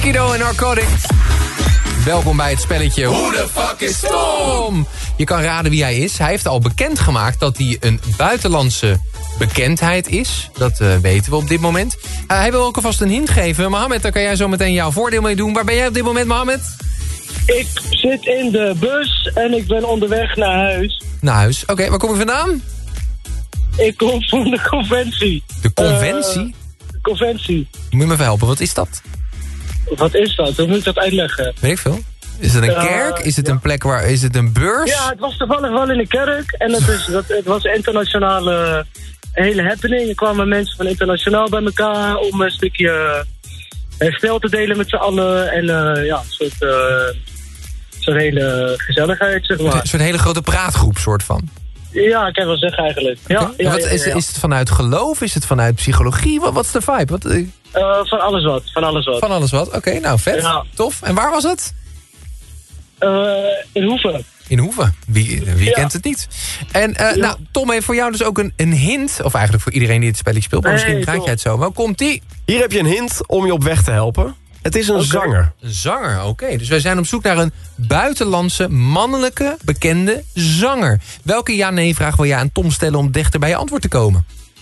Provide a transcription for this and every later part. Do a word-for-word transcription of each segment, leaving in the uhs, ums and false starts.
Kido en Narcotics. Welkom bij het spelletje Hoe de fuck is Tom? Je kan raden wie hij is. Hij heeft al bekendgemaakt dat hij een buitenlandse bekendheid is. Dat uh, weten we op dit moment. Uh, hij wil ook alvast een hint geven. Mohammed, daar kan jij zo meteen jouw voordeel mee doen. Waar ben jij op dit moment, Mohammed? Ik zit in de bus en ik ben onderweg naar huis. Naar huis. Oké, okay, waar kom je vandaan? Ik kom van de conventie. De conventie? Uh, de conventie. Moet je me even helpen, wat is dat? Wat is dat? Hoe moet ik dat uitleggen? Weet ik veel. Is het een uh, kerk? Is het ja. een plek waar... Is het een beurs? Ja, het was toevallig wel in de kerk. En het, is, dat, het was een internationale hele happening. Er kwamen mensen van internationaal bij elkaar om een stukje herstel te delen met z'n allen. En uh, ja, een soort... Uh, zo'n hele gezelligheid, zeg maar. Een soort hele grote praatgroep, soort van. Ja, ik kan wel zeggen eigenlijk. Ja, okay. ja, wat, ja, is, ja, ja. is het vanuit geloof? Is het vanuit psychologie? Wat, wat is de vibe? Wat, uh... Uh, van alles wat, van alles wat. Van alles wat, oké, okay, nou vet. Ja. Tof. En waar was het? Uh, in Hoeven. In Hoeven. Wie, wie ja. kent het niet? En uh, ja. nou, Tom heeft voor jou dus ook een, een hint. Of eigenlijk voor iedereen die het spelletje speelt. Maar nee, misschien draait jij het zo. Wel, komt-ie. Hier heb je een hint om je op weg te helpen. Het is een okay. zanger. Een zanger, oké. Okay. Dus wij zijn op zoek naar een buitenlandse, mannelijke, bekende zanger. Welke ja-nee-vraag wil jij aan Tom stellen om dichter bij je antwoord te komen?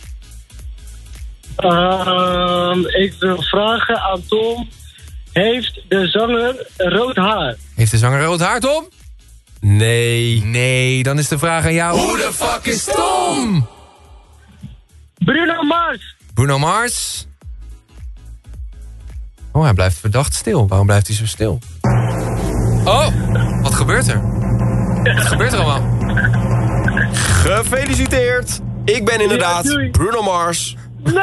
Uh, ik wil vragen aan Tom... Heeft de zanger rood haar? Heeft de zanger rood haar, Tom? Nee. Nee, dan is de vraag aan jou... Hoe de fuck is Tom? Bruno Mars. Bruno Mars... Oh, hij blijft verdacht stil. Waarom blijft hij zo stil? Oh, wat gebeurt er? Wat gebeurt er allemaal? Gefeliciteerd. Ik ben inderdaad ja, Bruno Mars. Nee!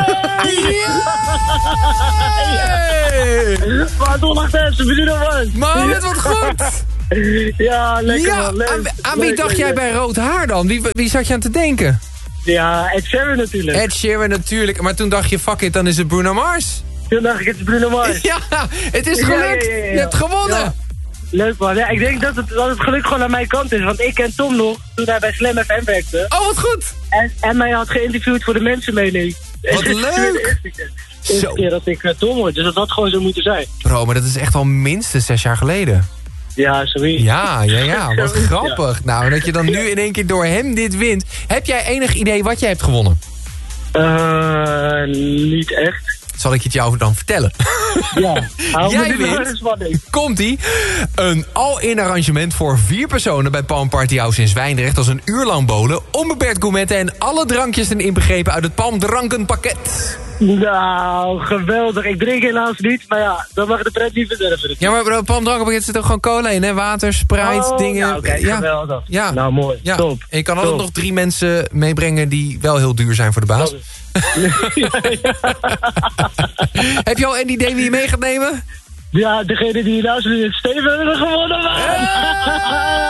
Yeah! Maar toch nog steeds, Bruno Mars. Maar het wordt goed. Ja, lekker ja, man. Leuk. Aan, aan wie leuk, dacht leuk, jij leuk. bij rood haar dan? Wie, wie zat je aan te denken? Ja, Ed Sheeran natuurlijk. Ed Sheeran natuurlijk. Maar toen dacht je, fuck it, dan is het Bruno Mars. Toen dacht ik, het is Bruno Mars. Ja, het is gelukt. Ja, ja, ja, ja. Je hebt gewonnen. Ja. Leuk man. Ja, ik denk dat het, dat het geluk gewoon aan mijn kant is. Want ik ken Tom nog toen hij bij Slam F M werkte. Oh, wat goed. En, en mij had geïnterviewd voor de mensenmening. Wat leuk. De eerste keer dat ik uh, Tom hoorde. Dus dat had gewoon zo moeten zijn. Bro, maar dat is echt al minstens zes jaar geleden. Ja, sorry. Ja, ja, ja. Wat grappig. Ja. Nou, dat je dan nu in één keer door hem dit wint. Heb jij enig idee wat jij hebt gewonnen? Uh, niet echt. Zal ik het jou dan vertellen? Ja, hou jij wint, komt-ie, een all-in arrangement voor vier personen bij Palm Party House in Zwijndrecht als een uur lang bowlen, onbeperkt gourmetten en alle drankjes zijn inbegrepen uit het Palm drankenpakket. Nou, geweldig. Ik drink helaas niet, maar ja, dan mag de pret niet verderven. Ja, maar bro, Palm drankenpakket zit ook gewoon cola in, hè? Water, Sprite, oh, dingen. Ja, oké, okay, ja. geweldig. Ja. Nou, mooi. Ja. Top. En je kan Top. altijd nog drie mensen meebrengen die wel heel duur zijn voor de baas. ja, ja. Heb je al een idee wie je mee gaat nemen? Ja, degene die naast me zit, Steven, hebben we gewonnen, man!